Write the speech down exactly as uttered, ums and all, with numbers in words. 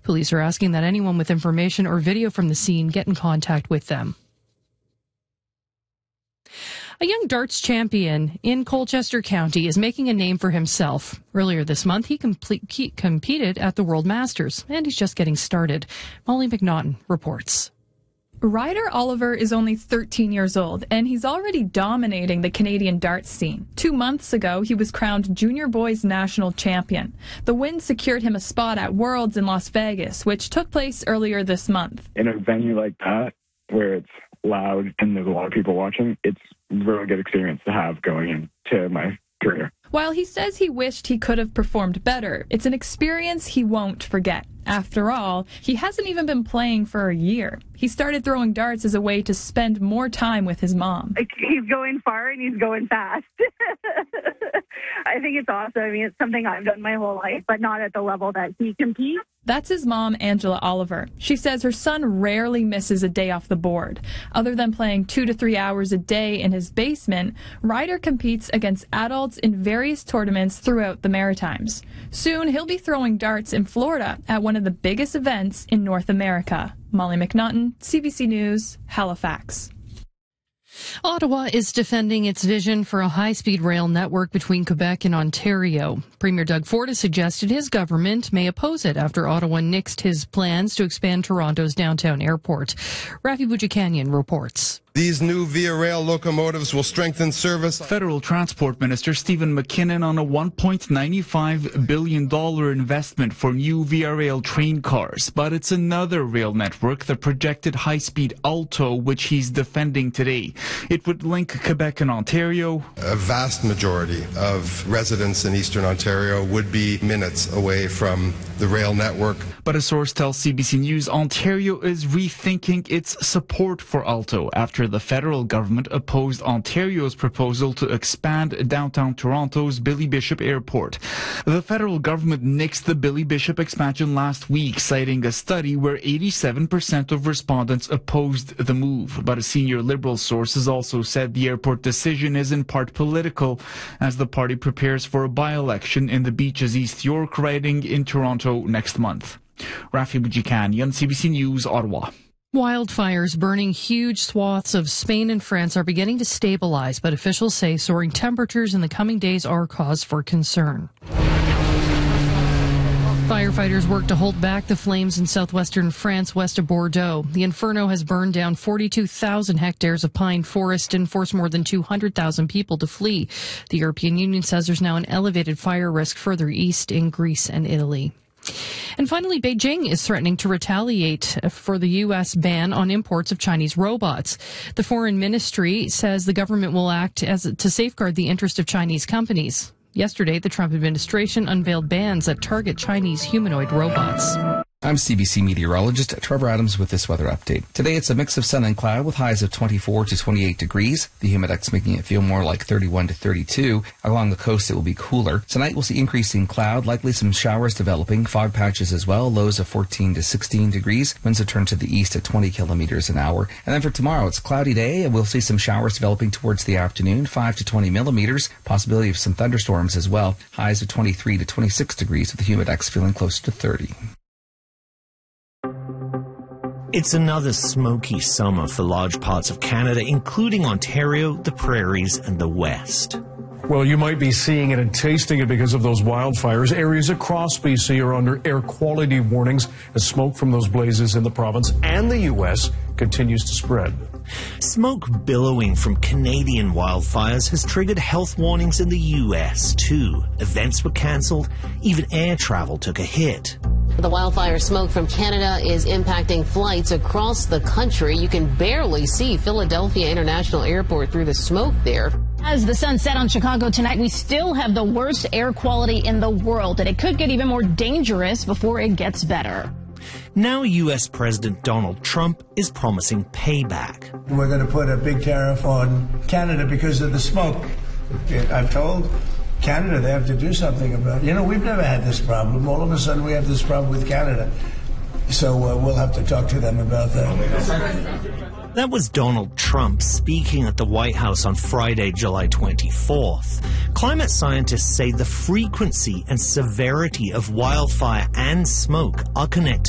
Police are asking that anyone with information or video from the scene get in contact with them. A young darts champion in Colchester County is making a name for himself. Earlier this month, he complete, he competed at the World Masters, and he's just getting started. Molly McNaughton reports. Ryder Oliver is only thirteen years old, and he's already dominating the Canadian darts scene. Two months ago, he was crowned Junior Boys National Champion. The win secured him a spot at Worlds in Las Vegas, which took place earlier this month. In a venue like that, where it's loud and there's a lot of people watching, it's a really good experience to have going into my career. While he says he wished he could have performed better, it's an experience he won't forget. After all, he hasn't even been playing for a year. He started throwing darts as a way to spend more time with his mom. He's going far and he's going fast. I think it's awesome. I mean, it's something I've done my whole life, but not at the level that he competes. That's his mom, Angela Oliver. She says her son rarely misses a day off the board. Other than playing two to three hours a day in his basement, Ryder competes against adults in various tournaments throughout the Maritimes. Soon, he'll be throwing darts in Florida at one of the biggest events in North America. Molly McNaughton, C B C News, Halifax. Ottawa is defending its vision for a high-speed rail network between Quebec and Ontario. Premier Doug Ford has suggested his government may oppose it after Ottawa nixed his plans to expand Toronto's downtown airport. Rafi Boudjikanian reports. These new Via Rail locomotives will strengthen service. Federal Transport Minister Stephen McKinnon on a one point nine five billion dollars investment for new Via Rail train cars. But it's another rail network, the projected high-speed Alto, which he's defending today. It would link Quebec and Ontario. A vast majority of residents in Eastern Ontario would be minutes away from the rail network. But a source tells C B C News Ontario is rethinking its support for Alto after the federal government opposed Ontario's proposal to expand downtown Toronto's Billy Bishop Airport. The federal government nixed the Billy Bishop expansion last week, citing a study where eighty-seven percent of respondents opposed the move. But a senior Liberal source has also said the airport decision is in part political, as the party prepares for a by-election in the Beaches East York riding in Toronto next month. Rafi Boudjikanian, C B C News, Ottawa. Wildfires burning huge swaths of Spain and France are beginning to stabilize, but officials say soaring temperatures in the coming days are cause for concern. Firefighters work to hold back the flames in southwestern France west of Bordeaux. The inferno has burned down forty-two thousand hectares of pine forest and forced more than two hundred thousand people to flee. The European Union says there's now an elevated fire risk further east in Greece and Italy. And finally, Beijing is threatening to retaliate for the U S ban on imports of Chinese robots. The foreign ministry says the government will act as to safeguard the interest of Chinese companies. Yesterday, the Trump administration unveiled bans that target Chinese humanoid robots. I'm C B C meteorologist Trevor Adams with this weather update. Today it's a mix of sun and cloud with highs of twenty-four to twenty-eight degrees. The humidex making it feel more like thirty-one to thirty-two. Along the coast it will be cooler. Tonight we'll see increasing cloud, likely some showers developing, fog patches as well, lows of fourteen to sixteen degrees. Winds will turn to the east at twenty kilometers an hour. And then for tomorrow it's a cloudy day and we'll see some showers developing towards the afternoon, five to twenty millimeters. Possibility of some thunderstorms as well. Highs of twenty-three to twenty-six degrees with the humidex feeling closer to thirty. It's another smoky summer for large parts of Canada, including Ontario, the prairies, and the West. Well, you might be seeing it and tasting it because of those wildfires. Areas across B C are under air quality warnings as smoke from those blazes in the province and the U S continues to spread. Smoke billowing from Canadian wildfires has triggered health warnings in the U S, too. Events were cancelled. Even air travel took a hit. The wildfire smoke from Canada is impacting flights across the country. You can barely see Philadelphia International Airport through the smoke there. As the sun set on Chicago tonight, we still have the worst air quality in the world, and it could get even more dangerous before it gets better. Now U S President Donald Trump is promising payback. We're going to put a big tariff on Canada because of the smoke. I've told Canada they have to do something about it. You know, we've never had this problem. All of a sudden we have this problem with Canada. So uh, we'll have to talk to them about that. That was Donald Trump speaking at the White House on Friday, July twenty-fourth. Climate scientists say the frequency and severity of wildfire and smoke are connected